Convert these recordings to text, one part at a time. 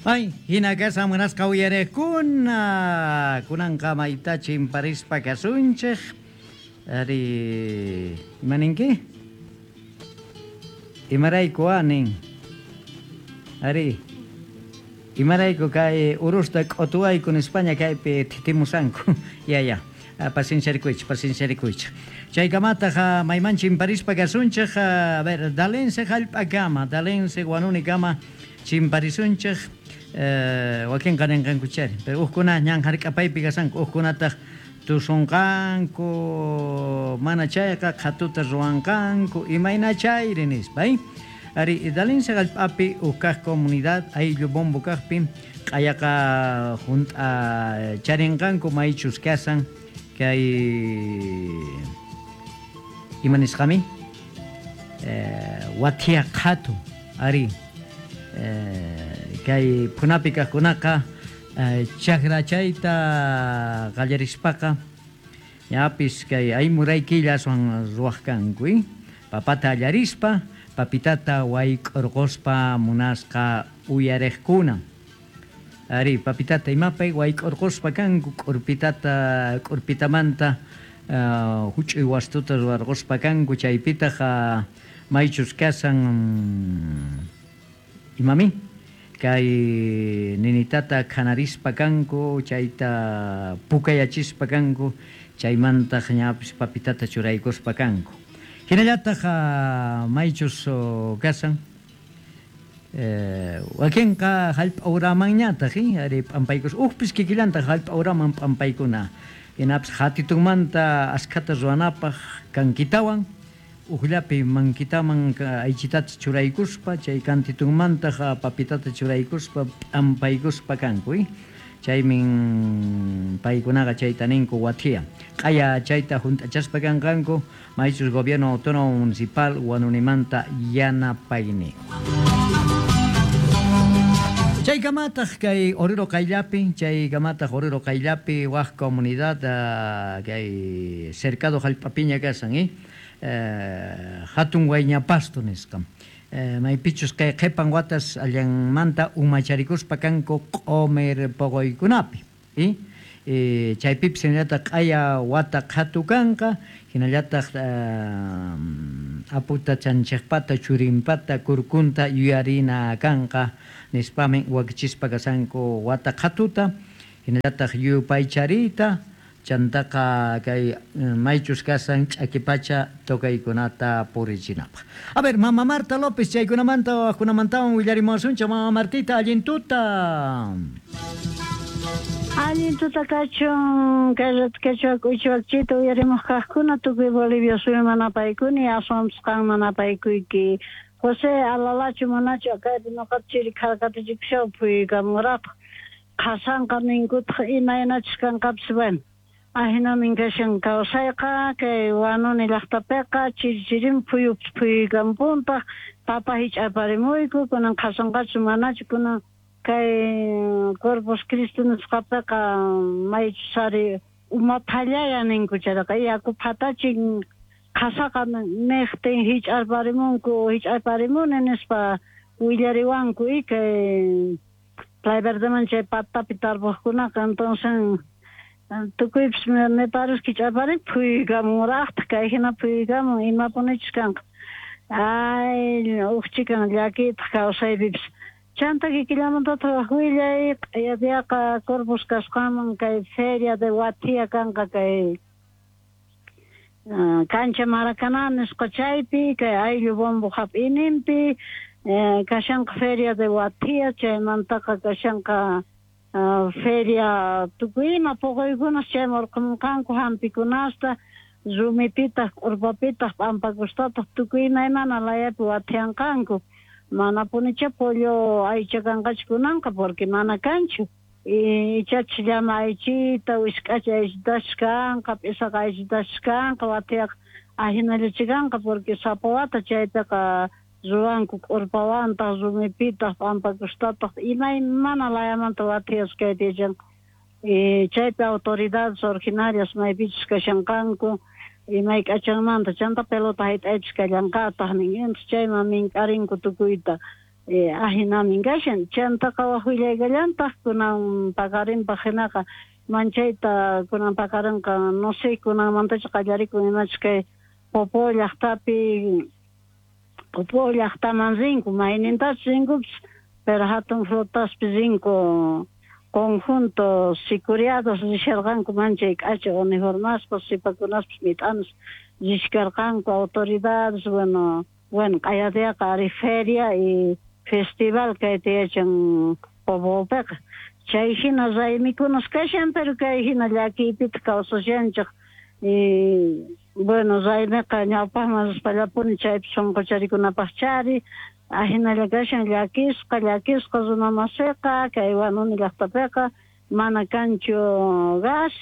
Ay, hinagasa munas kawyare kunang kamaita chimparis pakasunchek. Ari maningki? Imaray ko aning. Ari. Imaray ko kay urustak otuay kun España kay titimusanko. Ya. Pasensya rikuich. Chay kamata ha mayman chimparis pakasunchek. A ver, dalense halpagama, dalense guanuni kama chimparisunchek. Wakin kanen kan kuchari pero ukuna nyang hari kapai pigasan ukuna ta tusongkanku mana chaya ka khatuta ruangkanku imaina chay renis bai ari idalin segal api ukah komunidad ay lubong bukah pim kaya ka junta charingkanku mai chuskasan kay imanis kami watia khatu ari kay punapika kunaka chakra chayta gallarispaka yapis kay ay muray kilas ang ruahkankui papata allarispa papitata wayq'urquspa munasqa uyarejkuna ari papitata imapay wayq'urquspa kanku q'urpitamanta huch'uy wastuta ruwarquspa kanku chaypitaqa maychus kasan imami kay ninitata kanarispa kanku chayta pukayachispa kanku chaymanta ñapis papitata churaykuspa kanku hinallataq maychus kasan wakinqa hallp'a uramanñataq ari p'ampaykus ukpis kikillanta hallp'a uraman p'ampaykuna hinapis hatitunmanta askata ruwanapaq kankitawan uhlapi mankitaman aychitata churaykuspa chay kantitunmanta papitata churaykuspa ampaykuspa kankuy chaymin paykunaqa chayta ninku wathia qaya chayta junt'achaspa kanku maychus gobierno autónomo municipal wanunimanta yanapayni chaykamataq kay oriro qayllapi waq comunidad kay cercado hallp'apiña kasan hatun wayñapasto nisqam maypichus kay qhipan watas allanmanta umacharikuspa kanku q'umir pogoykunapi chaypipis hinallataq q'aya wata qhatu kanqa hinallataq aputa chanchikpata churinpata kurkunta yuyarina kanqa nispamin wakichispa kasanku wata qhatuta hinallataq yupaycharita chantaqa kay maychus kasan ch'akipacha tokaykunata purichinapaq. A ver, Mama Marta López chaykunamantawan willarimusuncha Mama Martita allintuta. Allintuta kachun kachak uchwakchita uyarimuq kaqkuna tukuy Bolivia suyu manapaykuni aswamsqan manapaykuyki José Alalachu manachu akaypi nuqata chiri kharkatachikushawpi kamuraq qasanqa ninkutaq imaynachus kanqapis bueno ahina minkashan kawsayqa kay wanuni llaqtapiqa chirichirin phuyuykampunta papa hich'aparimuyku kunan qasanqachu manachu kunan kay Corpus Christi nisqapiqa maychu sari umathallaya ninku chayqa yaku phatachin qasaqa niqtin hich'aparimuni nispa willariwanku kay Playa Verdeman chay patapi tarpuqkunaqa entonces tukuypis me parece que ch'apari phuyuykamuraqta kay hina phuyuykamun imapunichus kanqa ay ukchikan llakitaq kawsaypipis chanta kikillamantataq willay q'ayadiaqa Corpus kasqaman kay feria de Watia kanqa kay cancha Maracaná nisqa chaypi kay ayllu bombo hap'ininpi kashanqa feria de Watia chaymantaqa kashanqa feria tukuyma pogoykunas chaymurqamunqanku hampikunasta rumipitaq q'urpapitaq p'ampakustataq tukuyma imana layapi wathiyanqanku mana punicha pollo aycha kanqachikunanqa porque mana kanchu ichachus llama aychita wisk'acha aychitash kanqa p'isaq aychitash kanqa wathiyaq ahinallachikanqa porque sapawata chaytaqa ruwanku q'urpawantaq rumipitaq p'ampakustataq imaymana layamanta wathiyasqaytichan chaypi autoridades originarias maypichus kashanqanku imay k'achanmanta chanta pelota hayt'aychus kallanqataq nin entonces chayman mink'arinku tukuyta ahinamingashan chantaka wahuyllaygallantaj kunan pagarin pajinaqa manchayta kunan pagarinqa no sé kunanmantacha qallarikun imachus kay Popo llaqtaman rinku maynintachu rinkupis pero hatun flotaspi rinku conjunto sicuriados risharqanku manchay k'acha uniformaspos sipakunaspis mit'anas rishkarqanku autoridades bueno qayatiaqa ari feria y festival kaytiyachan Popopiqa chayhina raymikunas kashan pero kay hina llakiypita kawsashanchik y bueno raymiqa ñawpaqman rispallapuni chaypi sunqucharikunapaq chari ahinalla kashan llakisqa runa masiqa kay Wanuni llaqtapiqa mana kanchu gas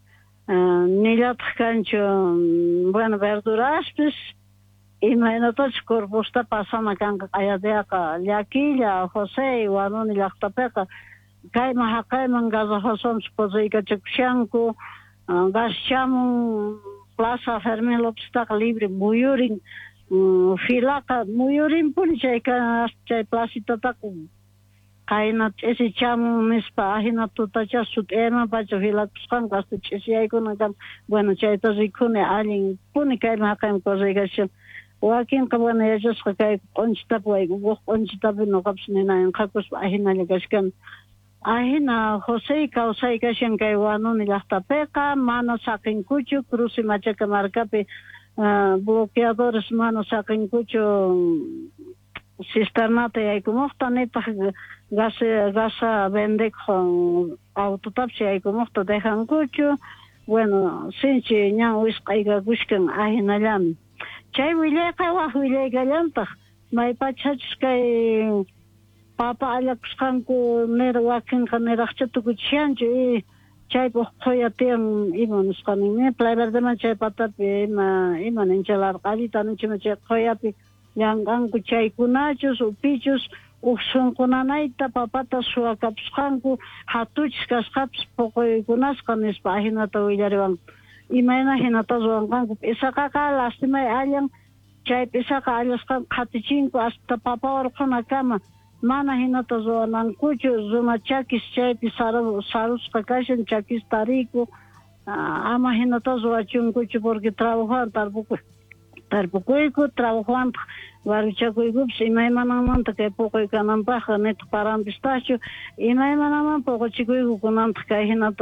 nilataq kanchu bueno verduraspis imaynatachu corpusta pasana kanqa qayatiaqa llakilla José Wanuni llaqtapiqa kayman haqayman gasofasunpis pudriykachikushanku gas shamun Plaza Fermín Lópeztaqa libre muyurin filaqa muyurinpuni chay placitataqa qayna ch'isi chamun nispa ahina tutacha sut'aymanpacha filakusqanku hasta ch'isiyaykuna kan bueno chayta rikhuni allin puni kayman haqayman pudriykachishan wakinqa bueno yachasqa kay q'unchitapi waykukuq q'unchitapi nuqapis ninayanqakuspa ahinalla kashkani ahina José kawsay kashan kay Wanuni llaqtapiqa mana saqinkuchu Cruce Machaca marcapi bloqueadores mana saqinkuchu cisternata yaykumuqta nitaq gasa vendeq autotapish yaykumuqta dejankuchu bueno sinchi ñan wisq'aykakushkan ahinallami chay willayqa waq willaykallantaq maypachachus kay papa allakusqanku nira wakinqa niraqcha tukuchishanchu y chaypaq qoyatiyan ima nisqaninmi Playa Verdeman chay patapi ima ninchalarqalita ninchima chay qoyapi llanqanku chaykunachus upichus sunqunanayta papata suwakapusqanku hatuchis kasqapis puquykunasqa nispa ahinata willariwan imayna hinata ruwanqanku p'isaqaqa lastimay allan chay p'isqa allasqa qhatichinku hasta papa warqunakama mana hinata ruwanankuchu runa chakis chaypi sarusqa kashan chakis tariku ama hinata ruwachunkuchu porque trabajuan tarpukuyku trabajawanta warmichakuykupis imaymanamanta kay puquykananpaqqa nitaq paranpistachu imaymanaman puquchikuyku kunanta kay hinata